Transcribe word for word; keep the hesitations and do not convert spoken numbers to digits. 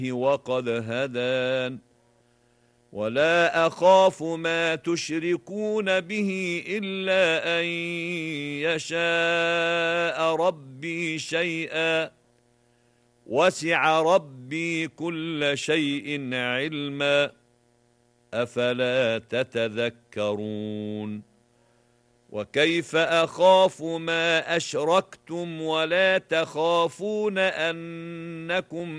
وقد هدان ولا أخاف ما تشركون به إلا أن يشاء ربي شيئا وسع ربي كل شيء علما أفلا تتذكرون وكيف أخاف ما أشركتم ولا تخافون أنكم